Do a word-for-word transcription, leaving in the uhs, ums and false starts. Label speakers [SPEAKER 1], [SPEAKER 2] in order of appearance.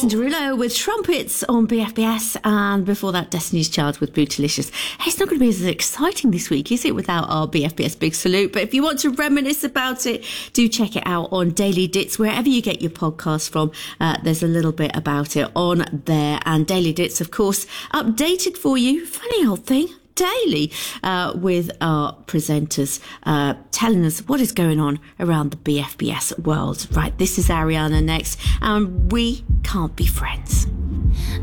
[SPEAKER 1] Jason Derulo with Trumpets on B F B S, and before that, Destiny's Child with Bootylicious. Hey, it's not going to be as exciting this week, is it, without our B F B S Big Salute? But if you want to reminisce about it, do check it out on Daily Dits, wherever you get your podcasts from. Uh, there's a little bit about it on there. And Daily Dits, of course, updated for you. Funny old thing. Daily uh, with our presenters uh, telling us what is going on around the B F B S world. Right, this is Ariana next, and we can't be friends.